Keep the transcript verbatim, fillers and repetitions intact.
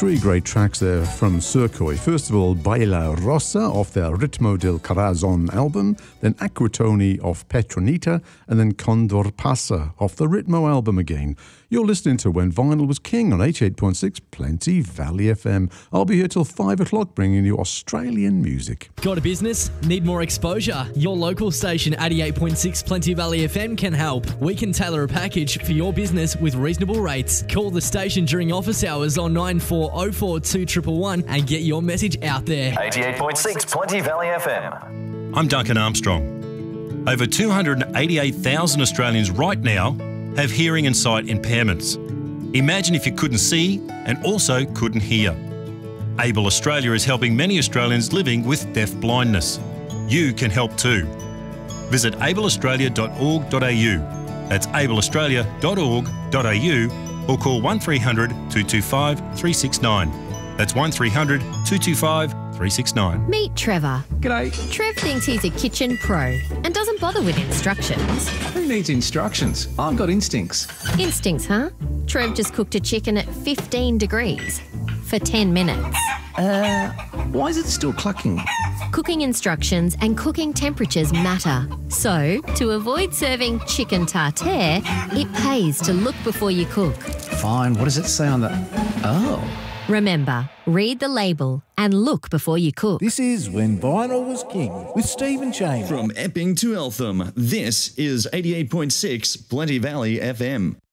Three great tracks there from Surcoy. First of all, Baila Rossa off their Ritmo del Corazon album, then Aquatoni off Petronita, and then Condor Pasa off the Ritmo album again. You're listening to When Vinyl Was King on eighty-eight point six Plenty Valley F M. I'll be here till five o'clock bringing you Australian music. Got a business? Need more exposure? Your local station eighty-eight point six Plenty Valley F M can help. We can tailor a package for your business with reasonable rates. Call the station during office hours on nine four oh four two one one one and get your message out there. eighty-eight point six Plenty Valley F M. I'm Duncan Armstrong. Over two hundred eighty-eight thousand Australians right now have hearing and sight impairments. Imagine if you couldn't see and also couldn't hear. Able Australia is helping many Australians living with deaf blindness. You can help too. Visit able australia dot org dot a u. That's able australia dot org dot a u or call one three hundred two two five three six nine. That's one three hundred two two five three six nine. Meet Trevor. G'day. Trev thinks he's a kitchen pro and doesn't bother with instructions. Who needs instructions? I've got instincts. Instincts, huh? Trev just cooked a chicken at fifteen degrees for ten minutes. Uh, why is it still clucking? Cooking instructions and cooking temperatures matter. So, to avoid serving chicken tartare, it pays to look before you cook. Fine, what does it say on the... Oh. Remember, read the label and look before you cook. This is When Vinyl Was King with Stephen Chambers. From Epping to Eltham, this is eighty-eight point six Plenty Valley F M.